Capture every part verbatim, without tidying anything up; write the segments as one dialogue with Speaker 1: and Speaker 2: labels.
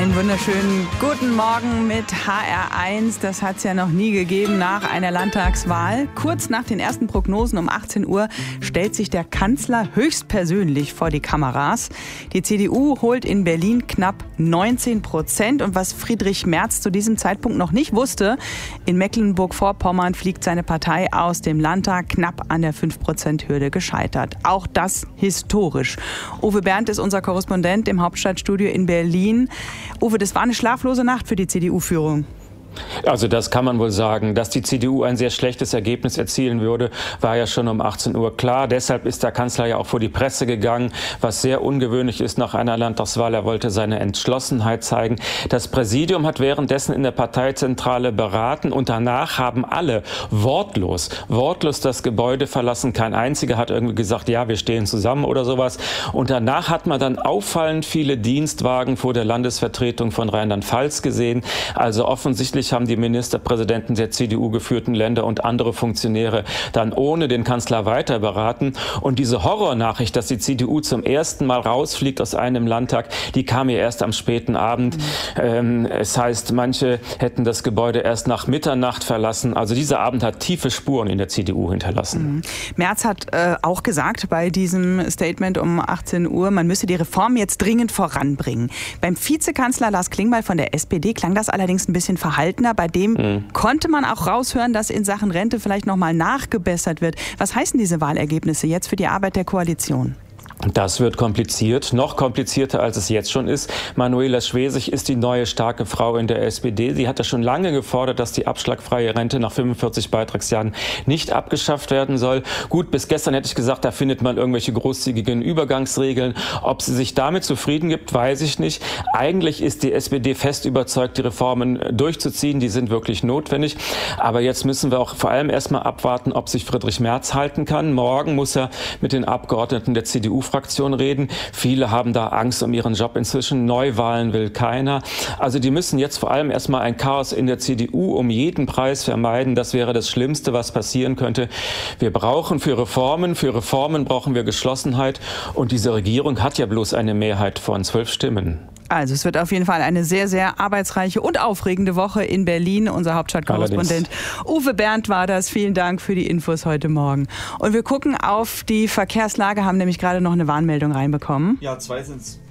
Speaker 1: Einen wunderschönen guten Morgen mit H R eins. Das hat es ja noch nie gegeben nach einer Landtagswahl. Kurz nach den ersten Prognosen um achtzehn Uhr stellt sich der Kanzler höchstpersönlich vor die Kameras. Die C D U holt in Berlin knapp neunzehn Prozent. Und was Friedrich Merz zu diesem Zeitpunkt noch nicht wusste, in Mecklenburg-Vorpommern fliegt seine Partei aus dem Landtag knapp an der fünf Prozent Hürde gescheitert. Auch das historisch. Uwe Bernd ist unser Korrespondent im Hauptstadtstudio in Berlin. Uwe, das war eine schlaflose Nacht für die C D U-Führung.
Speaker 2: Also das kann man wohl sagen. Dass die C D U ein sehr schlechtes Ergebnis erzielen würde, war ja schon um achtzehn Uhr klar. Deshalb ist der Kanzler ja auch vor die Presse gegangen, was sehr ungewöhnlich ist nach einer Landtagswahl. Er wollte seine Entschlossenheit zeigen. Das Präsidium hat währenddessen in der Parteizentrale beraten und danach haben alle wortlos, wortlos das Gebäude verlassen. Kein einziger hat irgendwie gesagt, ja, wir stehen zusammen oder sowas. Und danach hat man dann auffallend viele Dienstwagen vor der Landesvertretung von Rheinland-Pfalz gesehen. Also offensichtlich haben die Ministerpräsidenten der C D U geführten Länder und andere Funktionäre dann ohne den Kanzler weiter beraten. Und diese Horrornachricht, dass die C D U zum ersten Mal rausfliegt aus einem Landtag, die kam ja erst am späten Abend. Mhm. Ähm, es heißt, manche hätten das Gebäude erst nach Mitternacht verlassen. Also dieser Abend hat tiefe Spuren in der C D U hinterlassen.
Speaker 1: Mhm. Merz hat äh, auch gesagt bei diesem Statement um achtzehn Uhr, man müsse die Reform jetzt dringend voranbringen. Beim Vizekanzler Lars Klingbeil von der S P D klang das allerdings ein bisschen verhalten. Bei dem mhm. konnte man auch raushören, dass in Sachen Rente vielleicht noch mal nachgebessert wird. Was heißen diese Wahlergebnisse jetzt für die Arbeit der Koalition?
Speaker 2: Das wird kompliziert, noch komplizierter, als es jetzt schon ist. Manuela Schwesig ist die neue starke Frau in der S P D. Sie hat ja schon lange gefordert, dass die abschlagfreie Rente nach fünfundvierzig Beitragsjahren nicht abgeschafft werden soll. Gut, bis gestern hätte ich gesagt, da findet man irgendwelche großzügigen Übergangsregeln. Ob sie sich damit zufrieden gibt, weiß ich nicht. Eigentlich ist die S P D fest überzeugt, die Reformen durchzuziehen. Die sind wirklich notwendig. Aber jetzt müssen wir auch vor allem erstmal abwarten, ob sich Friedrich Merz halten kann. Morgen muss er mit den Abgeordneten der C D U Fraktion reden. Viele haben da Angst um ihren Job inzwischen. Neuwahlen will keiner. Also die müssen jetzt vor allem erstmal ein Chaos in der C D U um jeden Preis vermeiden. Das wäre das Schlimmste, was passieren könnte. Wir brauchen für Reformen, für Reformen brauchen wir Geschlossenheit. Und diese Regierung hat ja bloß eine Mehrheit von zwölf Stimmen.
Speaker 1: Also es wird auf jeden Fall eine sehr, sehr arbeitsreiche und aufregende Woche in Berlin. Unser Hauptstadtkorrespondent Uwe Bernd war das. Vielen Dank für die Infos heute Morgen. Und wir gucken auf die Verkehrslage, haben nämlich gerade noch eine Warnmeldung reinbekommen.
Speaker 3: Ja, zwei sind es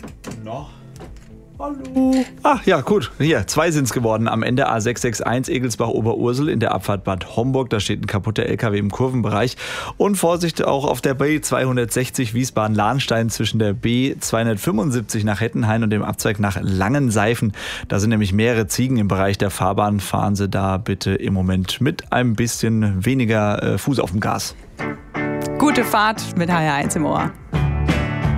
Speaker 3: noch. Hallo. Ach ja, gut. Hier, zwei sind es geworden. Am Ende A sechs sechs eins Egelsbach-Oberursel in der Abfahrt Bad Homburg. Da steht ein kaputter L K W im Kurvenbereich. Und Vorsicht auch auf der B zweihundertsechzig Wiesbaden-Lahnstein zwischen der B zweihundertfünfundsiebzig nach Hettenhain und dem Abzweig nach Langenseifen. Da sind nämlich mehrere Ziegen im Bereich der Fahrbahn. Fahren Sie da bitte im Moment mit ein bisschen weniger äh, Fuß auf dem Gas.
Speaker 1: Gute Fahrt mit H R eins im Ohr.